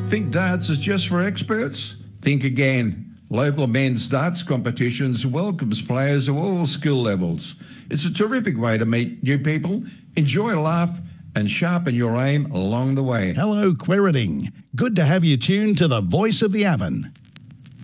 Think darts is just for experts? Think again. Local men's darts competitions welcomes players of all skill levels. It's a terrific way to meet new people, enjoy a laugh, and sharpen your aim along the way. Hello, Quairading. Good to have you tuned to the Voice of the Avon.